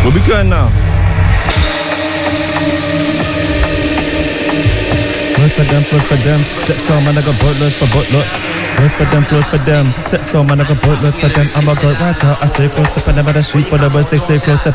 Where we going now? Flows for them. Set so man, I got boatloads for boatload. Flows for them. Set so man, I got boatloads for them. I'm a great writer. I stay close to them at the street for the words. They stay close to